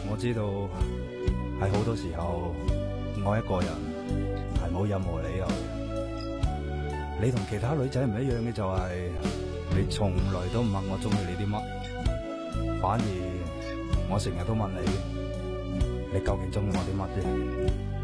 我知道喺好多時候，愛一個人係冇任何理由。你同其他女仔唔一樣嘅就係，你從來都唔問我中意你啲乜，反而我成日都問你，你究竟中意我啲乜啫？